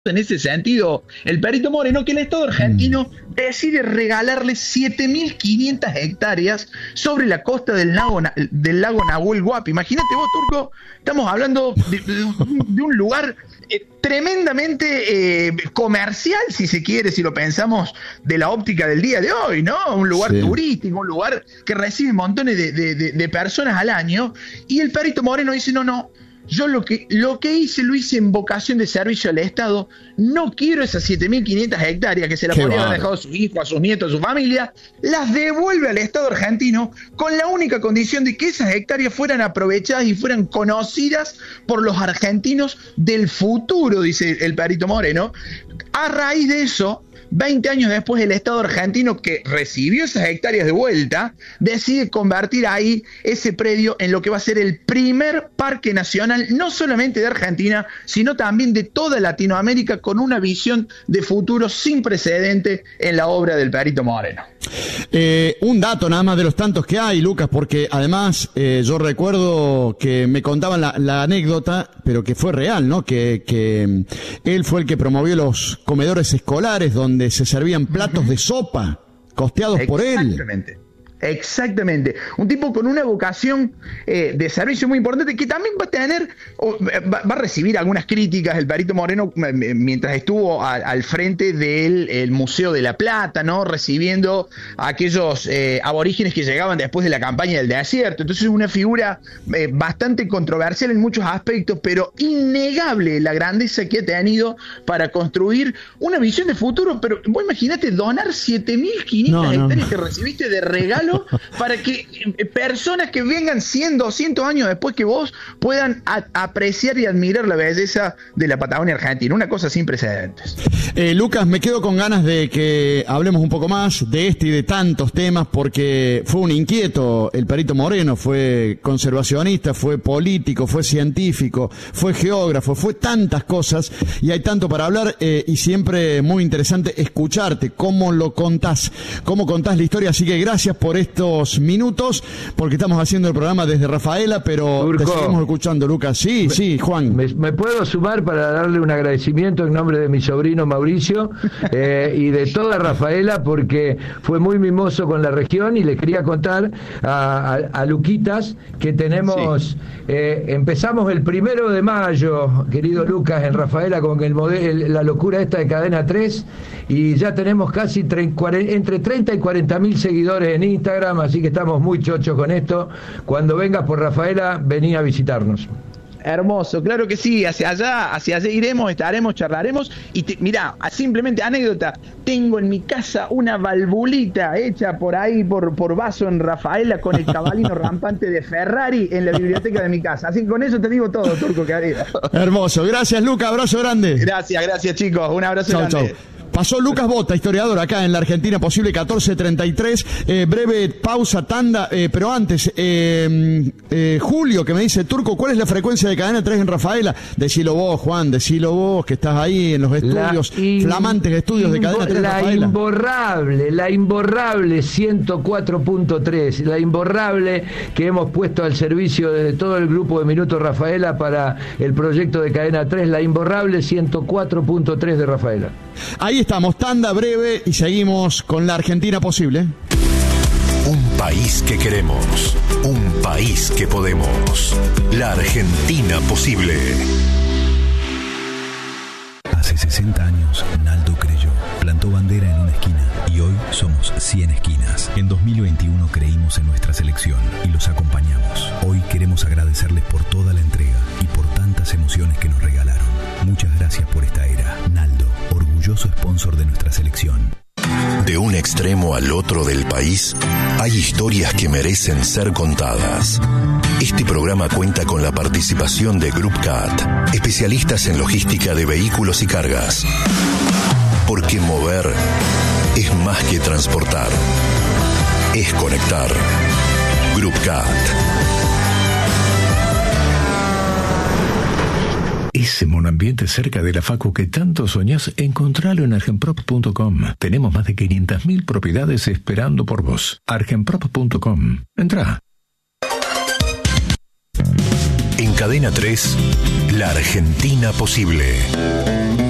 en ese sentido el Perito Moreno, que el Estado argentino decide regalarle 7.500 hectáreas sobre la costa del lago Nahuel Huapi. Imagínate vos, Turco, estamos hablando de un lugar tremendamente comercial, si se quiere, si lo pensamos de la óptica del día de hoy, ¿no? Un lugar turístico, un lugar que recibe montones de personas al año, y el Perito Moreno dice, no, yo lo que hice, lo hice en vocación de servicio al Estado. No quiero esas 7.500 hectáreas que se las podrían haber dejado a sus hijos, a sus nietos, a su familia. Las devuelve al Estado argentino con la única condición de que esas hectáreas fueran aprovechadas y fueran conocidas por los argentinos del futuro, dice el Perito Moreno. A raíz de eso, 20 años después, el Estado argentino, que recibió esas hectáreas de vuelta, decide convertir ahí ese predio en lo que va a ser el primer parque nacional, no solamente de Argentina, sino también de toda Latinoamérica, con una visión de futuro sin precedente en la obra del Perito Moreno. Un dato nada más de los tantos que hay, Lucas, porque además yo recuerdo que me contaban la anécdota, pero que fue real, ¿no? Que él fue el que promovió los comedores escolares donde se servían platos de sopa costeados por él. Exactamente. Un tipo con una vocación de servicio muy importante, que también va a recibir algunas críticas el Perito Moreno mientras estuvo al frente del Museo de la Plata, ¿no? Recibiendo a aquellos aborígenes que llegaban después de la campaña del desierto. Entonces es una figura bastante controversial en muchos aspectos, pero innegable la grandeza que ha tenido para construir una visión de futuro. Pero vos imaginate donar 7.500 hectáreas que recibiste de regalo para que personas que vengan 100, 200 años después que vos puedan apreciar y admirar la belleza de la Patagonia argentina. Una cosa sin precedentes. Lucas, me quedo con ganas de que hablemos un poco más de este y de tantos temas, porque fue un inquieto el Perito Moreno, fue conservacionista, fue político, fue científico, fue geógrafo, fue tantas cosas, y hay tanto para hablar, y siempre muy interesante escucharte, cómo contás la historia. Así que gracias por estos minutos, porque estamos haciendo el programa desde Rafaela, pero Turco, te seguimos escuchando, Lucas. Sí, Juan. ¿Me puedo sumar para darle un agradecimiento en nombre de mi sobrino Mauricio y de toda Rafaela, porque fue muy mimoso con la región? Y le quería contar a Luquitas que tenemos, empezamos el 1 de mayo, querido Lucas, en Rafaela con la locura esta de Cadena 3, y ya tenemos casi entre 30 y 40.000 seguidores en Instagram, así que estamos muy chochos con esto. Cuando vengas por Rafaela, vení a visitarnos. Hermoso, claro que sí, hacia allá iremos, estaremos, charlaremos. Y mirá, simplemente anécdota, tengo en mi casa una valvulita hecha por ahí, por Vaso en Rafaela, con el cabalino rampante de Ferrari en la biblioteca de mi casa. Así que con eso te digo todo, Turco, que arriba. Hermoso, gracias, Lucas, abrazo grande. Gracias chicos, un abrazo grande. Chau. Pasó Lucas Bota, historiador, acá en la Argentina Posible, 14:33. Breve pausa, tanda, pero antes, Julio, que me dice, Turco, ¿cuál es la frecuencia de Cadena 3 en Rafaela? Decilo vos, Juan, decilo vos, que estás ahí en los estudios, flamantes estudios de Cadena 3 en Rafaela. La imborrable 104.3, la imborrable que hemos puesto al servicio desde todo el grupo de Minutos Rafaela para el proyecto de Cadena 3, la imborrable 104.3 de Rafaela. Ahí estamos, tanda breve y seguimos con la Argentina Posible. Un país que queremos, un país que podemos. La Argentina Posible. Hace 60 años, Naldo creyó, plantó bandera en una esquina y hoy somos 100 esquinas. En 2021 creímos en nuestra selección y los acompañamos. Hoy queremos agradecerles por toda la entrega y por tantas emociones que nos regalaron. Muchas gracias por esta era. Naldo, orgulloso sponsor de nuestra selección. De un extremo al otro del país, hay historias que merecen ser contadas. Este programa cuenta con la participación de Group CAT, especialistas en logística de vehículos y cargas. Porque mover es más que transportar, es conectar. Group CAT. Ese monoambiente cerca de la facu que tanto soñás, encontralo en argenprop.com. Tenemos más de 500.000 propiedades esperando por vos. argenprop.com. Entrá. En Cadena 3, la Argentina Posible.